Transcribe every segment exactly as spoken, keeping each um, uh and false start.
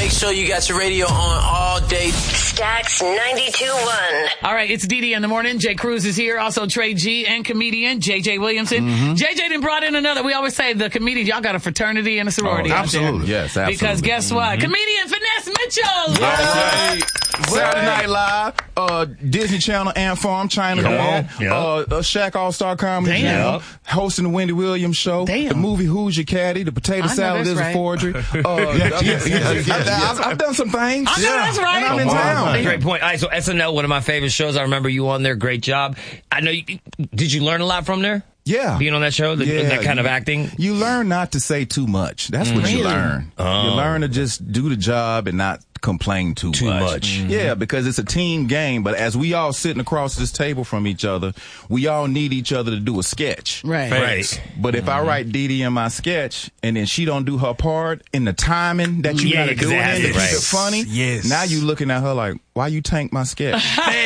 make sure you got your radio on all day. Stax ninety-two point one. All right, it's D D in the morning. Jay Cruz is here. Also, Trey G and comedian J J Williamson. Mm-hmm. J J done brought in another. We always say the comedians, y'all got a fraternity and a sorority. Oh, out absolutely. there. Yes, absolutely. Because guess what? Mm-hmm. Comedian Finesse Mitchell. Yes. Saturday Night Live, uh, Disney Channel, Ant Farm, China Dad, yep. uh, uh, Shaq All-Star Comedy Damn. Channel, hosting the Wendy Williams Show, Damn. the movie Who's Your Caddy, the Potato I know Salad that's is right. a forgery. Uh, yes, yes, yes, yes, I've, I've done some things. I know that's right. And I'm in Oh, town. Great point. All right, so S N L, one of my favorite shows. I remember you on there. Great job. I know you, did you learn a lot from there? Yeah. Being on that show, the, Yeah, that kind you, of acting? You learn not to say too much. That's what you Really? learn. Oh. You learn to just do the job and not complain too, Too much. much. Mm-hmm. Yeah, because it's a team game, but as we all sitting across this table from each other, we all need each other to do a sketch. Right. Right. But if I write Dee Dee in my sketch and then she don't do her part in the timing that you Yeah, gotta do it in exactly. to keep Right. it funny, Yes. now you looking at her like, why you tank my sketch?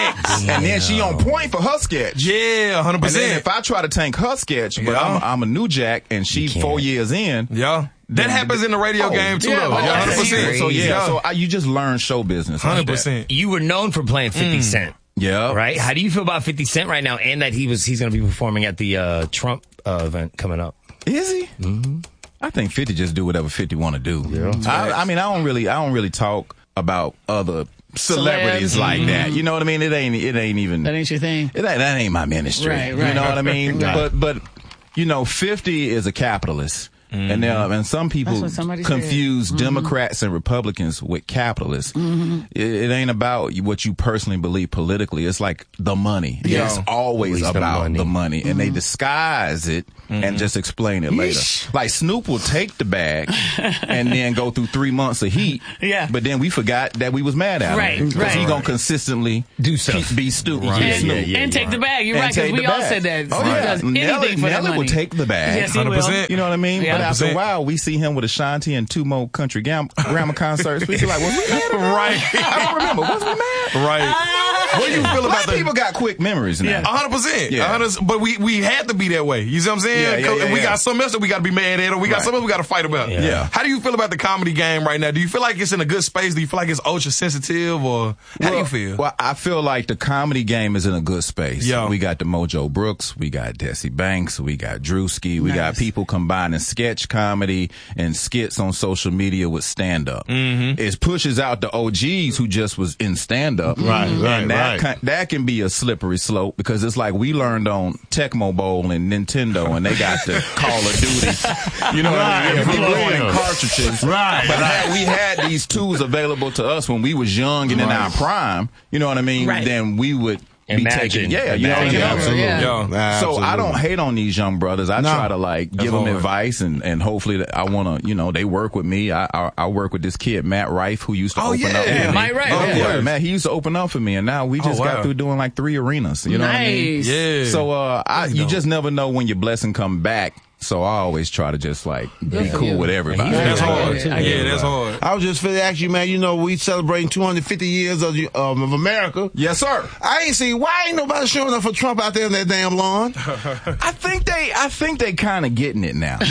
And then she on point for her sketch. Yeah, one hundred And then percent. if I try to tank her sketch, but Yeah. I'm, I'm a new jack and she four years in. Yeah. That happens in the radio Oh, game too, yeah, though. but Yeah, that's one hundred percent. So yeah, Yeah. so I, you just learn show business. one like hundred that. percent. You were known for playing fifty Cent, Yeah. right? How do you feel about fifty Cent right now, and that he was he's going to be performing at the uh, Trump uh, event coming up? Is he? Mm-hmm. I think fifty just do whatever fifty want to do. Yeah. I, I mean, I don't really, I don't really talk about other celebrities Celebs. like that. You know what I mean? It ain't, it ain't even. That ain't your thing. It ain't, that ain't my ministry. Right, right. You know what I mean? Right. But, but, you know, fifty is a capitalist. Mm-hmm. And uh, and some people That's what somebody confuse said. Mm-hmm. Democrats and Republicans with capitalists. Mm-hmm. It, it ain't about what you personally believe politically. It's like the money. Yeah. It's always Always the about money. the money, and Mm-hmm. they disguise it and just explain it later. Like Snoop will take the bag and then go through three months of heat. Yeah. But then we forgot that we was mad at Right, him because right. he gonna consistently Do stuff. keep- be stupid. Right. And, Snoop. and take the bag. You're And right, because take we the all bag. said that. Oh, Snoop yeah. does anything Nelly, for the Nelly money. will take the bag. Yes, he one hundred will. percent. You know what I mean? Yeah. But after a one hundred percent. while, we see him with Ashanti and two more country gam- grammar concerts. We be like, was we mad? At Right. I don't remember. Was we mad? Right. What do you feel Black about the people got quick memories now. A hundred percent. Yeah. A hundred- But we we had to be that way. You see what I'm saying? Yeah, yeah, yeah, we yeah. got something else that we got to be mad at, or we got Right. something else we got to fight about. Yeah. How do you feel about the comedy game right now? Do you feel like it's in a good space? Do you feel like it's ultra sensitive, or how do you Well- feel? Well, I feel like the comedy game is in a good space. Yeah. We got the Mojo Brooks, we got Desi Banks, we got Drewski, we got Nice. people combining sketch comedy and skits on social media with stand up. Mm-hmm. It pushes out the O Gs who just was in stand up. Right, right, and that right. Can, that can be a slippery slope because it's like we learned on Tecmo Bowl and Nintendo and they got the Call of Duty. You know what I mean? Right, We yeah, blowing yeah. cartridges. Right, But right. had we had these tools available to us when we was young and in our prime, you know what I mean? Right. Then we would be Imagine. taking, yeah, you know, Imagine. yeah. Absolutely. Yeah. Yeah. So I Absolutely. don't hate on these young brothers. I No. try to like give them hard. advice and, and hopefully that I want to, you know, they work with me. I, I I work with this kid Matt Rife who used to Oh, open yeah. up. For me. Mike Rife, Oh, yeah. yeah, Matt. He used to open up for me, and now we just Oh, wow. got through doing like three arenas. You know what I mean? Nice. Yeah. So uh, I, you just never know when your blessing come back. So I always try to just like be Good for cool you. with everybody. That's I get hard. it. I get Yeah, it. that's hard. I was just finna ask you, man. You know, we celebrating two hundred fifty years of, the- um, of America. Yes, sir. I ain't see why ain't nobody showing up for Trump out there in that damn lawn. I think they, I think they kind of getting it now.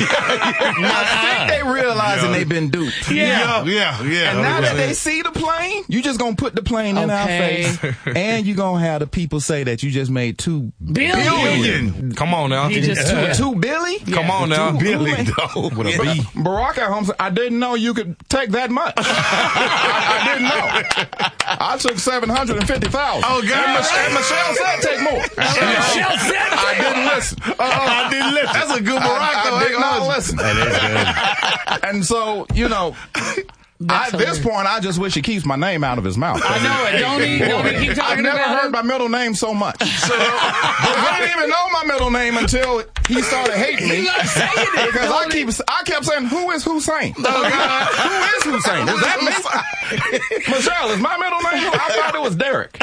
I think they realizing they've been duped. yeah, yeah, yeah. And now that they see the plane, you just gonna put the plane in our Okay. face, and you gonna have the people say that you just made two Billion. billion. Come on now. He just Two, took two Billy? Come on now. Billy, Billy. though. With a B. Barack at home said, I didn't know you could take that much. I, I didn't know. I took seven hundred fifty thousand. Oh, God. And, Mich- and Michelle said take more. Michelle said I didn't listen. Uh, I didn't listen. That's a good Barack, I, though. I I did ain't not gonna- listen. That is good. And so, you know, That's at this hilarious. point, I just wish he keeps my name out of his mouth. I know it. Don't he? Don't he keep I've talking never about heard it? my middle name so much. So, I didn't even know my middle name until he started hating me. He like saying it, Because I don't keep, I kept saying, "Who is Hussein? Oh God, who is Hussein? Is that me? Michelle, is my middle name? I thought it was Derek.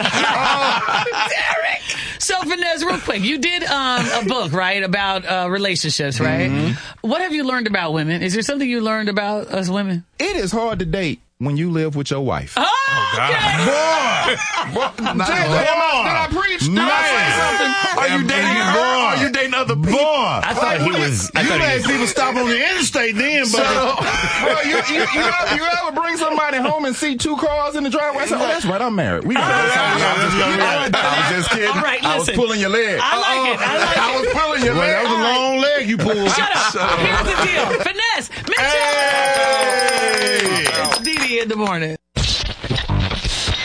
Derek. So, Finesse, real quick, you did um, a book, right, about uh, relationships, right? Mm-hmm. What have you learned about women? Is there something you learned about us women? It is hard to date when you live with your wife. Oh, Boy. Not Jay, boy. did I, Did I preach? Did Man. I say something? Are you dating her? Boy. Are you dating other people? Boy. I thought he was. I You thought he made was. people stop on the interstate then, but Well, you, you, you, ever, you ever bring somebody home and see two cars in the driveway? I said, oh, that's right, I'm married. We got I was just kidding. All right, I was listen. pulling your leg. I like it. I like I it. was pulling your well, leg. that was a long leg you pulled. Shut up. Here's the deal. Finesse. Mitchell. Hey. It's Didi in the morning.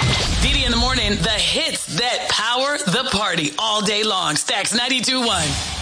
Didi in the morning, the hits that power the party all day long. Stacks ninety-two point one.